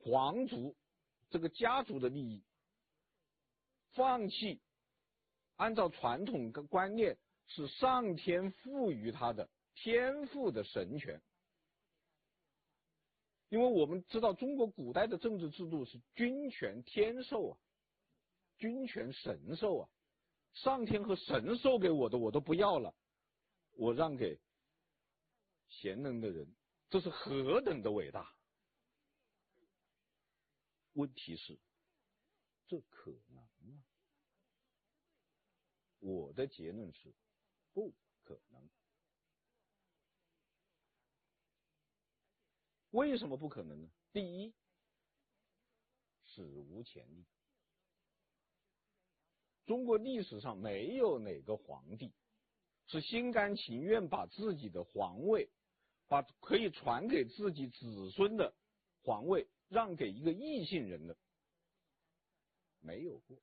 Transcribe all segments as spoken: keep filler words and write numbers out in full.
皇族这个家族的利益，放弃按照传统的观念是上天赋予他的天赋的神权。因为我们知道中国古代的政治制度是君权天授啊，君权神授啊，上天和神授给我的我都不要了，我让给贤能的人，这是何等的伟大。问题是这可能吗？我的结论是不可能。为什么不可能呢？第一，史无前例。中国历史上没有哪个皇帝是心甘情愿把自己的皇位，把可以传给自己子孙的皇位让给一个异姓人的，没有过。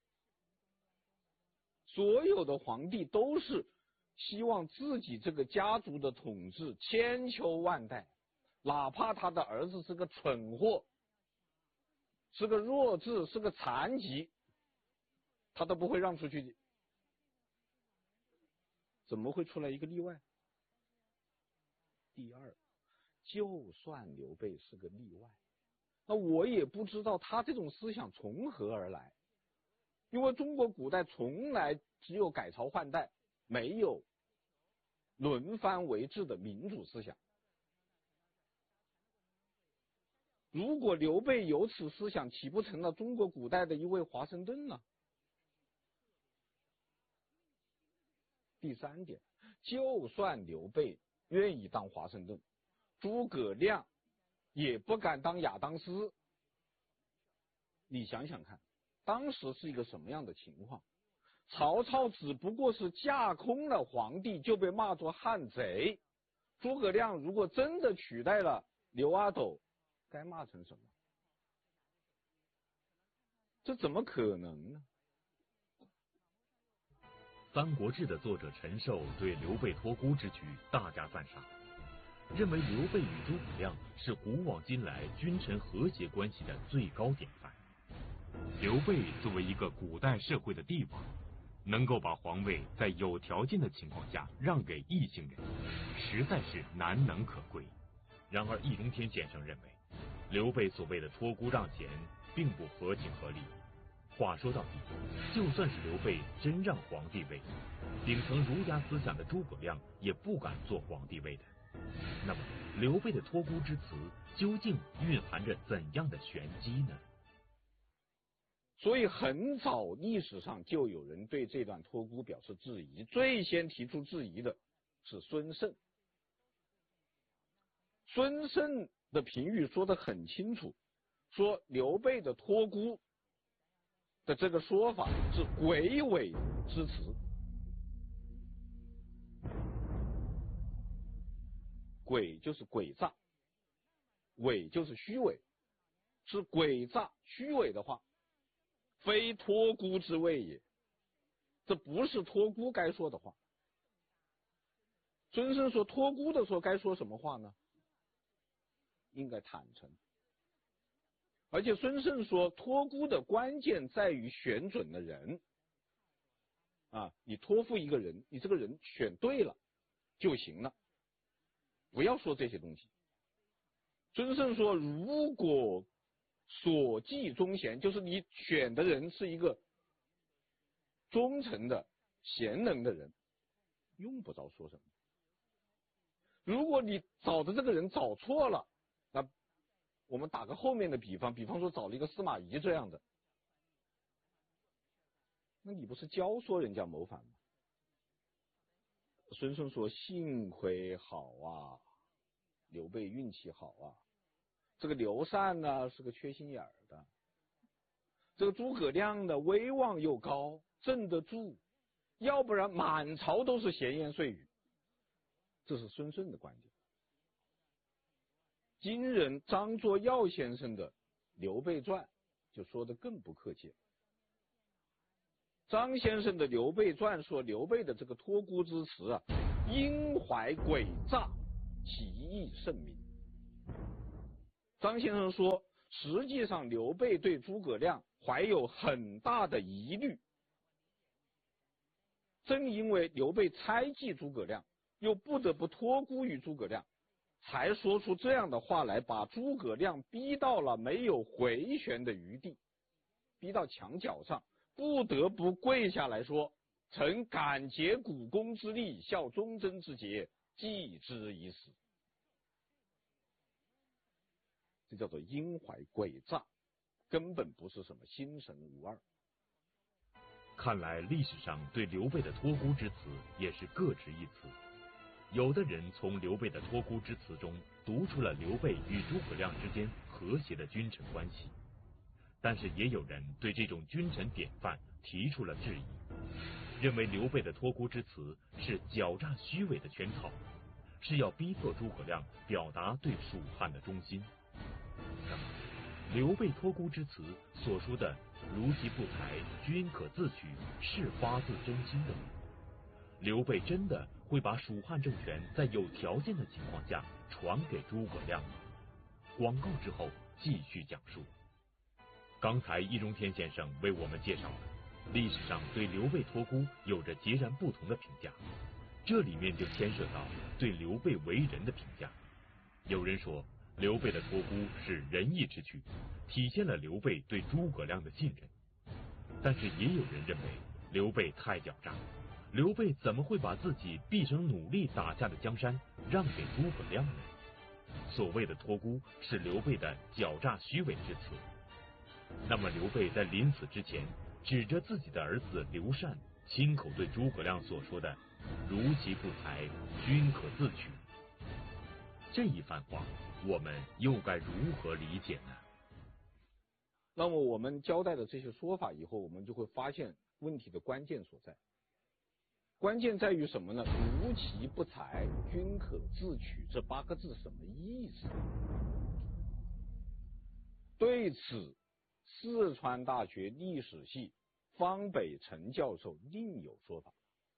所有的皇帝都是希望自己这个家族的统治千秋万代，哪怕他的儿子是个蠢货，是个弱智，是个残疾，他都不会让出去。怎么会出来一个例外？第二，就算刘备是个例外，那我也不知道他这种思想从何而来。因为中国古代从来只有改朝换代，没有轮番为治的民主思想。如果刘备有此思想，岂不成了中国古代的一位华盛顿呢？第三点，就算刘备愿意当华盛顿，诸葛亮也不敢当亚当斯。你想想看，当时是一个什么样的情况？曹操只不过是架空了皇帝，就被骂作汉贼。诸葛亮如果真的取代了刘阿斗，该骂成什么？这怎么可能呢？ 《三国志》的作者陈寿对刘备托孤之举大加赞赏，认为刘备与诸葛亮是古往今来君臣和谐关系的最高典范。刘备作为一个古代社会的帝王，能够把皇位在有条件的情况下让给异姓人，实在是难能可贵。然而易中天先生认为，刘备所谓的托孤让贤并不合情合理。话说到底，就算是刘备真让皇帝位，秉承儒家思想的诸葛亮也不敢做皇帝位的。那么刘备的托孤之词究竟蕴含着怎样的玄机呢？ 所以很早历史上就有人对这段托孤表示质疑，最先提出质疑的是孙胜。孙胜的评语说得很清楚，说刘备的托孤的这个说法是诡伪之词。诡就是诡诈，伪就是虚伪，是诡诈虚伪的话，非托孤之谓也。这不是托孤该说的话。孙胜说托孤的时候该说什么话呢？应该坦诚。而且孙胜说托孤的关键在于选准了人啊，你托付一个人，你这个人选对了就行了，不要说这些东西。孙胜说如果所寄忠贤，就是你选的人是一个忠诚的贤能的人，用不着说什么。如果你找的这个人找错了，那我们打个后面的比方，比方说找了一个司马懿这样的，那你不是教唆人家谋反吗？孙胜说幸亏好啊，刘备运气好啊，这个刘禅呢是个缺心眼儿的，这个诸葛亮的威望又高，镇得住，要不然满朝都是闲言碎语。这是孙胜的观点。今人张作耀先生的《刘备传》就说得更不客气。张先生的《刘备传》说刘备的这个托孤之词啊，阴怀诡诈，其意甚明。张先生说， 实际上刘备对诸葛亮怀有很大的疑虑。正因为刘备猜忌诸葛亮，又不得不托孤于诸葛亮，才说出这样的话来，把诸葛亮逼到了没有回旋的余地，逼到墙角上，不得不跪下来说：臣感竭股肱之力，效忠贞之节，继之以死。这叫做阴怀诡诈，根本不是什么心神无二。 看来历史上对刘备的托孤之词也是各执一词。有的人从刘备的托孤之词中读出了刘备与诸葛亮之间和谐的君臣关系，但是也有人对这种君臣典范提出了质疑，认为刘备的托孤之词是狡诈虚伪的圈套，是要逼迫诸葛亮表达对蜀汉的忠心。那么刘备托孤之词所说的如其不才，君可自取，是发自真心的吗？刘备真的会把蜀汉政权在有条件的情况下传给诸葛亮吗？广告之后继续讲述。刚才易中天先生为我们介绍了历史上对刘备托孤有着截然不同的评价，这里面就牵涉到对刘备为人的评价。有人说刘备的托孤是仁义之举，体现了刘备对诸葛亮的信任。但是也有人认为刘备太狡诈，刘备怎么会把自己毕生努力打下的江山让给诸葛亮呢？所谓的托孤是刘备的狡诈虚伪之词。那么刘备在临死之前指着自己的儿子刘禅亲口对诸葛亮所说的如其不才，君可自取，这一番话我们又该如何理解呢？ 那么我们交代了这些说法以后，我们就会发现问题的关键所在。关键在于什么呢？如其不才，君可自取，这八个字什么意思？对此，四川大学历史系方北辰教授另有说法。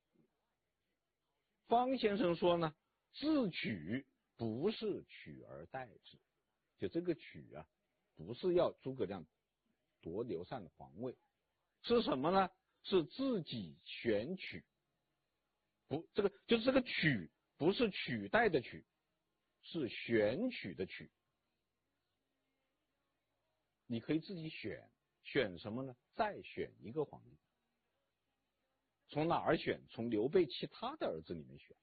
方先生说呢，自取不是取而代之，就这个取啊，不是要诸葛亮夺刘禅的皇位，是什么呢？是自己选取。不，这个就是这个取，不是取代的取，是选取的取。你可以自己选，选什么呢？再选一个皇帝。从哪儿选？从刘备其他的儿子里面选。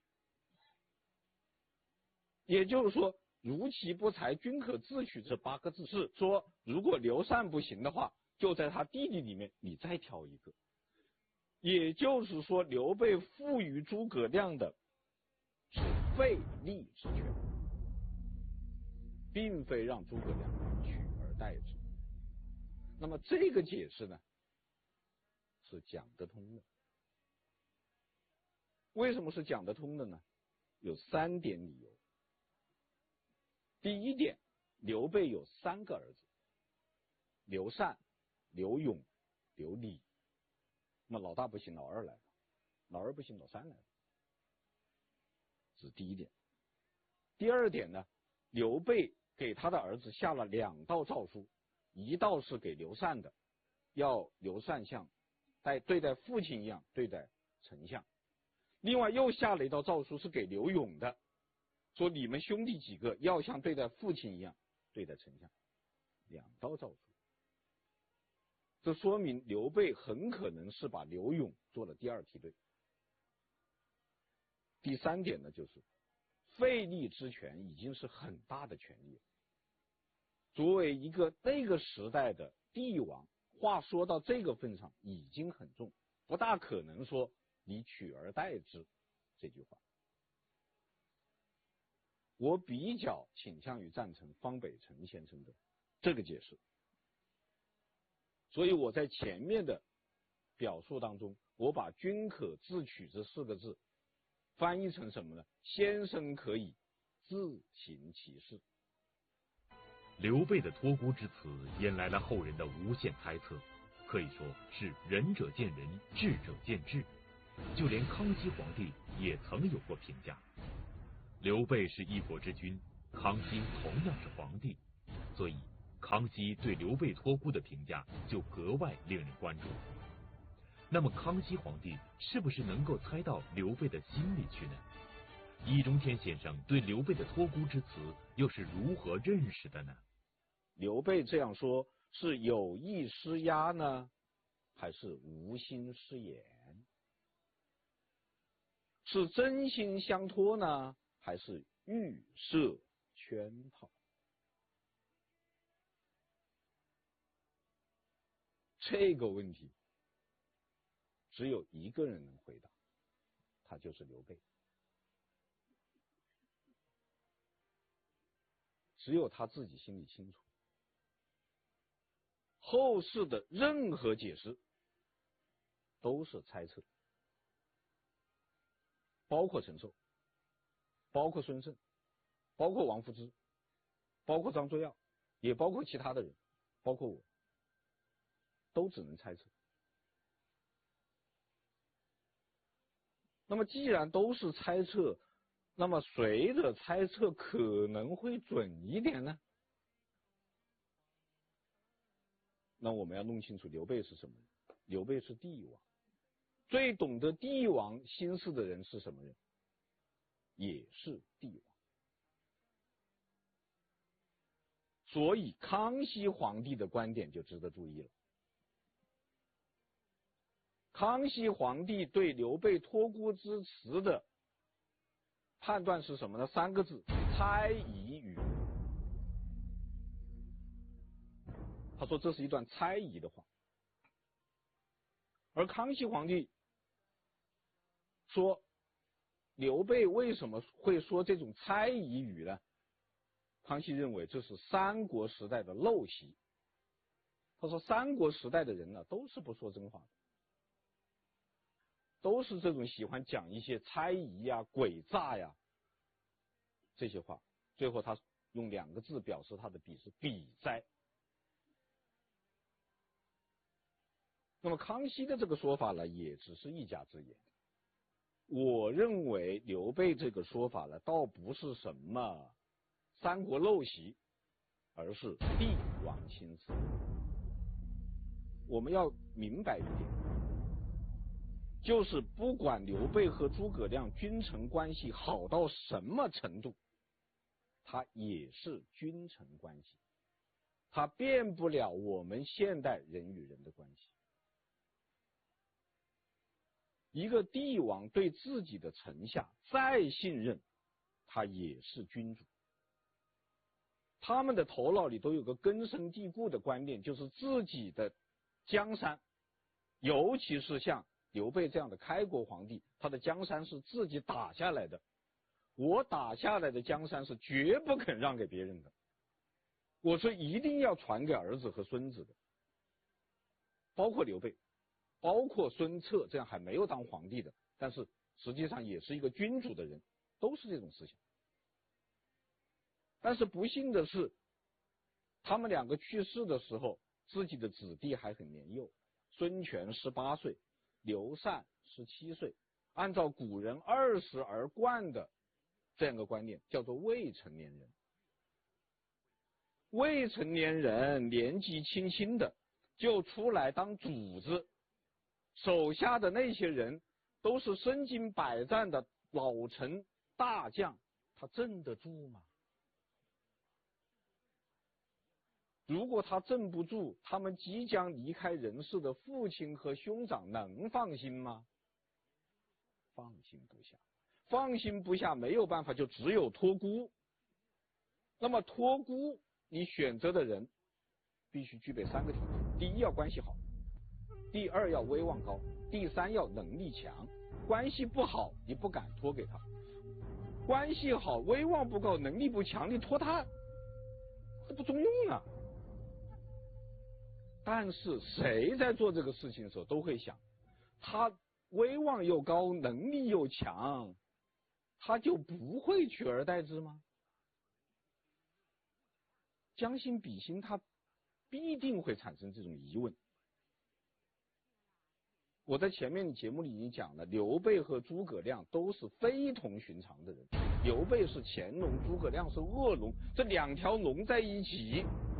也就是说，如其不才，君可自取这八个字是说，如果刘禅不行的话，就在他弟弟里面你再挑一个。也就是说，刘备赋予诸葛亮的是废立之权，并非让诸葛亮取而代之。那么这个解释呢，是讲得通的。为什么是讲得通的呢？有三点理由。第一点，刘备有三个儿子：刘禅、刘永、刘礼。那老大不行，老二来了；老二不行，老三来了。这是第一点。第二点呢，刘备给他的儿子下了两道诏书，一道是给刘禅的，要刘禅像待对待父亲一样对待丞相；另外又下了一道诏书是给刘永的，说你们兄弟几个要像对待父亲一样对待丞相。两道诏书，这说明刘备很可能是把刘永做了第二梯队。第三点呢，就是废立之权已经是很大的权力了。作为一个那个时代的帝王，话说到这个份上已经很重，不大可能说你取而代之这句话。我比较倾向于赞成方北辰先生的这个解释。所以我在前面的表述当中，我把君可自取这四个字翻译成什么呢？先生可以自行其事。 刘备的托孤之词引来了后人的无限猜测，可以说是仁者见仁，智者见智。就连康熙皇帝也曾有过评价：刘备是一国之君，康熙同样是皇帝，所以康熙对刘备托孤的评价就格外令人关注。那么康熙皇帝是不是能够猜到刘备的心里去呢？易中天先生对刘备的托孤之词又是如何认识的呢？ 刘备这样说是有意施压呢，还是无心失言？是真心相托呢，还是预设圈套？这个问题只有一个人能回答，他就是刘备。只有他自己心里清楚，后世的任何解释都是猜测，包括陈寿，包括孙胜，包括王夫之，包括张追耀，也包括其他的人，包括我，都只能猜测。那么既然都是猜测，那么谁的猜测可能会准一点呢？那我们要弄清楚刘备是什么人。刘备是帝王，最懂得帝王心思的人是什么人？也是帝王。所以康熙皇帝的观点就值得注意了。康熙皇帝对刘备托孤之词的判断是什么呢？三个字：猜疑语。他说这是一段猜疑的话。而康熙皇帝说刘备为什么会说这种猜疑语呢？康熙认为这是三国时代的陋习。他说三国时代的人呢，都是不说真话的，都是这种喜欢讲一些猜疑呀、诡诈呀这些话。最后他用两个字表示他的鄙视：鄙哉。那么康熙的这个说法呢，也只是一家之言。我认为刘备这个说法呢，倒不是什么三国陋习，而是帝王心思。我们要明白一点，就是不管刘备和诸葛亮君臣关系好到什么程度，他也是君臣关系，他变不了我们现代人与人的关系。一个帝王对自己的臣下再信任，他也是君主。他们的头脑里都有个根深蒂固的观念，就是自己的江山，尤其是像刘备这样的开国皇帝，他的江山是自己打下来的。我打下来的江山是绝不肯让给别人的，我是一定要传给儿子和孙子的。包括刘备，包括孙策这样还没有当皇帝的，但是实际上也是一个君主的人，都是这种思想。但是不幸的是，他们两个去世的时候，自己的子弟还很年幼。孙权十八岁，刘禅十七岁，按照古人二十而冠的这样一个观念，叫做未成年人。未成年人年纪轻轻的就出来当主子，手下的那些人都是身经百战的老臣大将，他镇得住吗？如果他镇不住，他们即将离开人世的父亲和兄长能放心吗？放心不下，放心不下，没有办法，就只有托孤。那么托孤，你选择的人必须具备三个条件：第一，要关系好；第二，要威望高；第三，要能力强。关系不好，你不敢托给他；关系好，威望不高，能力不强，你托他，这不中用啊。但是谁在做这个事情的时候都会想，他威望又高，能力又强，他就不会取而代之吗？将心比心，他必定会产生这种疑问。我在前面的节目里已经讲了，刘备和诸葛亮都是非同寻常的人。刘备是乾隆，诸葛亮是恶龙，这两条龙在一起，